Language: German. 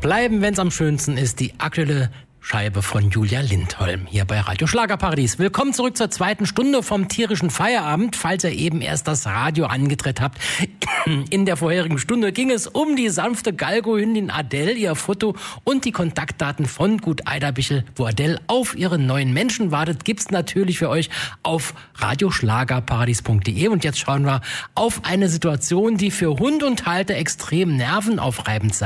Bleiben, wenn's am schönsten ist, die aktuelle Scheibe von Julia Lindholm hier bei Radio Schlagerparadies. Willkommen zurück zur zweiten Stunde vom tierischen Feierabend. Falls ihr eben erst das Radio angedreht habt, in der vorherigen Stunde ging es um die sanfte Galgo-Hündin Adele, ihr Foto und die Kontaktdaten von Gut Eiderbichel, wo Adele auf ihren neuen Menschen wartet, gibt's natürlich für euch auf radioschlagerparadies.de. Und jetzt schauen wir auf eine Situation, die für Hund und Halter extrem nervenaufreibend sein